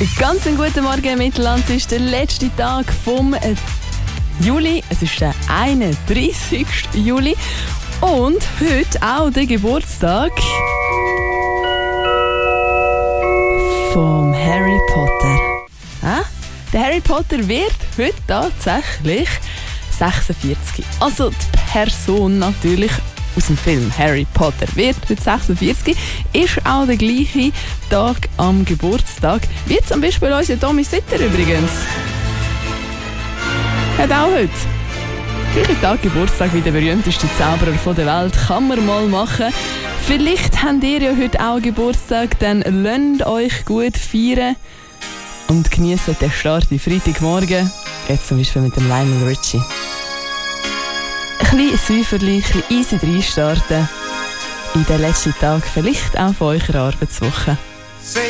Ganz einen guten Morgen im Mittelland. Es ist der letzte Tag vom Juli. Es ist der 31. Juli. Und heute auch der Geburtstag vom Harry Potter. Der Harry Potter wird heute tatsächlich 46. Also die Person natürlich aus dem Film Harry Potter wird heute 46. Ist auch der gleiche Tag am Geburtstag wie zum Beispiel unser Tommy Sitter übrigens. Hat auch heute gleichen Tag Geburtstag wie der berühmteste Zauberer der Welt. Kann man mal machen. Vielleicht habt ihr ja heute auch Geburtstag, dann lasst euch gut feiern und genießt den Start in Freitagmorgen. Jetzt zum Beispiel mit dem Lionel Richie. Ein bisschen Säuferli, ein bisschen easy reinstarten in den letzten Tag, vielleicht auch von eurer Arbeitswoche.